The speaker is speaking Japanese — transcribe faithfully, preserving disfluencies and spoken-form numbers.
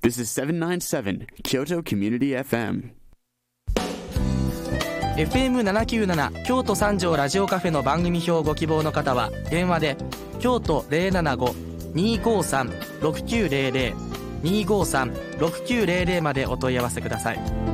This is セブンナインセブン Kyoto Community エフエム。 エフエムななきゅうなな 京都三条ラジオカフェの番組表をご希望の方は電話で京都 ゼロななご にーごーさん ろくきゅうゼロゼロ にーごーさん ろくきゅうゼロゼロまでお問い合わせください。